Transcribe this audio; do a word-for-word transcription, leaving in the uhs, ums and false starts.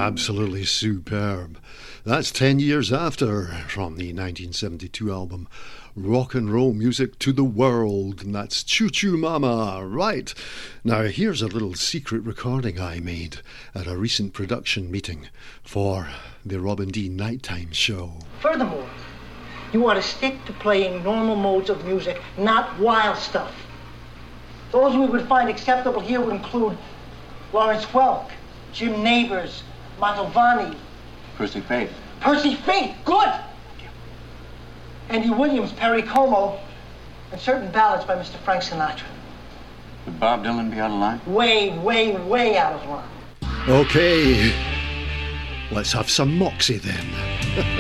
absolutely superb. That's ten years after, from the nineteen seventy-two album Rock and Roll Music to the World, and that's Choo Choo Mama. Right, now here's a little secret recording I made at a recent production meeting for the Robin D Nighttime Show. Furthermore, you ought to stick to playing normal modes of music, not wild stuff. Those we would find acceptable here would include Lawrence Welk, Jim Nabors, Mantovani. Percy Faith. Percy Faith, good! Andy Williams, Perry Como, and certain ballads by Mister Frank Sinatra. Would Bob Dylan be out of line? Way, way, way out of line. Okay, let's have some moxie then.